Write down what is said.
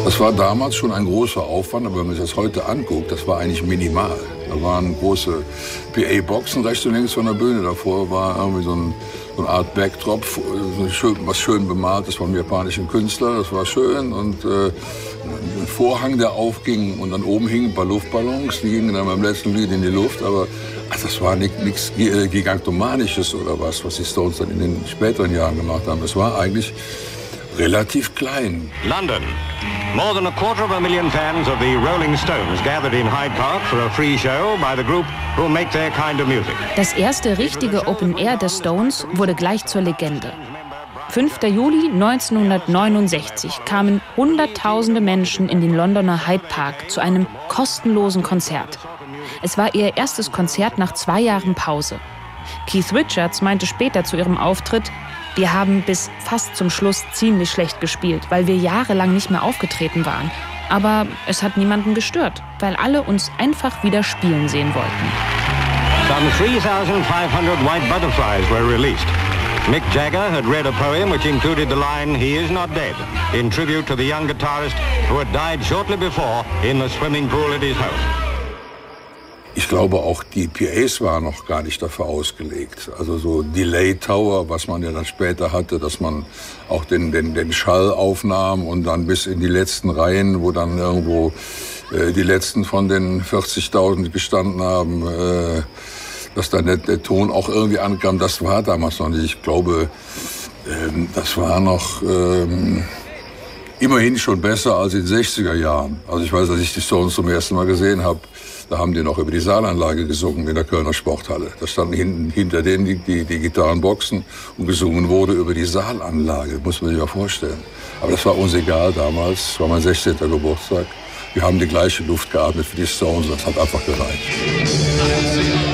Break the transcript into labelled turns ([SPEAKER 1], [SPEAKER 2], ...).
[SPEAKER 1] Das war damals schon ein großer Aufwand, aber wenn man sich das heute anguckt, das war eigentlich minimal. Da waren große PA-Boxen rechts und links von der Bühne. Davor war irgendwie so eine Art Backdrop, was schön bemalt ist vom japanischen Künstler. Das war schön. Und ein Vorhang, der aufging und dann oben hingen ein paar Luftballons. Die gingen dann beim letzten Lied in die Luft. Aber das war nichts Gigantomanisches oder was die Stones dann in den späteren Jahren gemacht haben. Es war eigentlich relativ klein.
[SPEAKER 2] London. More than 250,000 fans of the Rolling Stones gathered in Hyde Park for a free show by the group who make their kind of music.
[SPEAKER 3] Das erste richtige Open Air der Stones wurde gleich zur Legende. 5. Juli 1969 kamen Hunderttausende Menschen in den Londoner Hyde Park zu einem kostenlosen Konzert. Es war ihr erstes Konzert nach 2 Jahren Pause. Keith Richards meinte später zu ihrem Auftritt: Wir haben bis fast zum Schluss ziemlich schlecht gespielt, weil wir jahrelang nicht mehr aufgetreten waren. Aber es hat niemanden gestört, weil alle uns einfach wieder spielen sehen wollten.
[SPEAKER 2] Some 3,500 white butterflies were released. Mick Jagger had read a poem which included the line, "He is not dead," in tribute to the young guitarist who had died shortly before in the swimming pool at his home.
[SPEAKER 1] Ich glaube, auch die PAs waren noch gar nicht dafür ausgelegt. Also so Delay Tower, was man ja dann später hatte, dass man auch den Schall aufnahm und dann bis in die letzten Reihen, wo dann irgendwo die letzten von den 40.000 gestanden haben, dass dann der Ton auch irgendwie ankam. Das war damals noch nicht. Ich glaube, das war noch immerhin schon besser als in den 60er Jahren. Also ich weiß, als ich die Stones zum ersten Mal gesehen habe, da haben die noch über die Saalanlage gesungen in der Kölner Sporthalle. Da standen hinter denen die Gitarrenboxen und gesungen wurde über die Saalanlage. Muss man sich mal vorstellen. Aber das war uns egal damals. Das war mein 16. Geburtstag. Wir haben die gleiche Luft geatmet für die Stones. Das hat einfach gereicht.